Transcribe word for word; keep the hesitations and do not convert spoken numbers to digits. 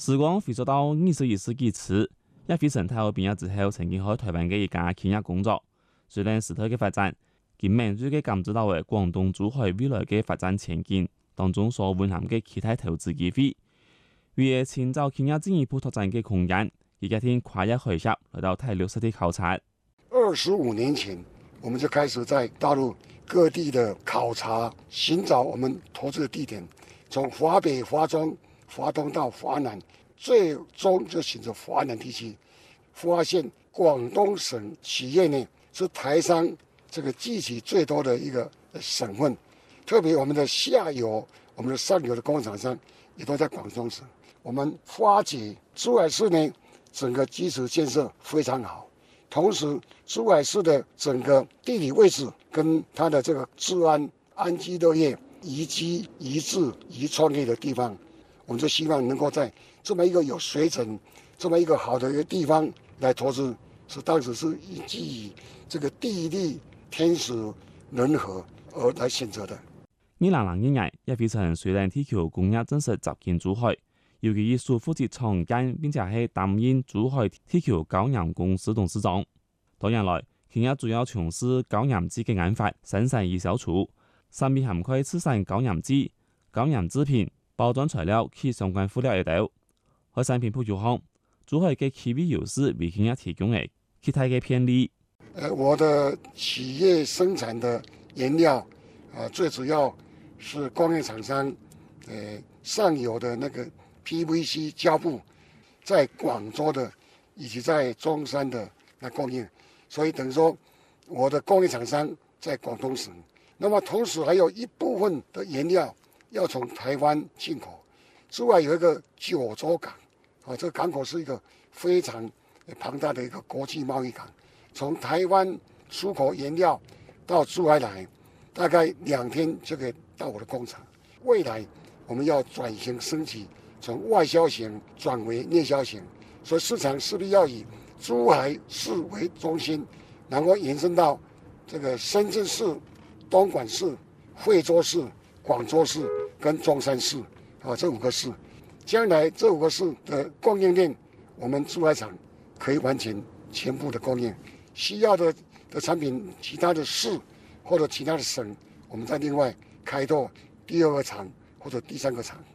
时光回溯到二十一世紀初，葉飛成大學畢業之後，曾經喺台灣嘅一家企業工作。雖然時代嘅發展，佢敏銳嘅感知到嘅廣東珠海未來嘅發展前景當中所蘊含嘅其他投資機會，為咗尋找企業進一步拓展嘅空間，而家天跨越海峽來到大陸實地考察。 二十五年前，我們就開始在大陸各地的考察，尋找我們投資的地點，從華北、華中、華東到華南，最終就選擇華南地區，發現廣東省企業呢是台商這個聚集最多的一個省份，特別我們的下游、我們的上游的工廠商也都在廣東省。我們發覺珠海市呢整個基礎建設非常好，同時珠海市的整個地理位置跟它的這個治安、安居樂業、宜居、宜治、宜創業的地方。我們就希望能夠在這麼一個有水準、這麼一個好的一個地方來投資，是當時是基於這個地利天時人和而來選擇的。 二零零一年，葉飛成雖然提出工業正式走進珠海，尤其以首負責創建並且係擔任珠海鐵橋高岩公司董事長。多年來，企業主要從事高岩紙嘅研發、生產與銷售，產品涵蓋生產高岩紙、高岩製品、包裝材料及相關輔料一道。喺產品普及上，珠海嘅企業優勢為企業提供嘅其他嘅便利。 呃，我的企業生產的原料，啊、呃，最主要是工業廠商，呃，上游的那個 P V C 膠布，在廣州的以及在中山的那供應，所以等於說我的工業廠商在廣東省，那麼同時還有一部分的原料要從台灣進口。之外有一個九州港，啊，這個港口是一個非常龐大的一個國際貿易港，從台灣出口原料到珠海來，大概兩天就可以到我的工廠。未來我們要轉型升級，從外銷型轉為內銷型，所以市場勢必要以珠海市為中心，然後延伸到這個深圳市、東莞市、惠州市、廣州市跟中山市。啊，這五個市，將來這五個市的供應鏈，我們珠海廠可以完成全部的供應。需要的的產品，其他的市或者其他的省，我們再另外開拓第二個廠或者第三個廠。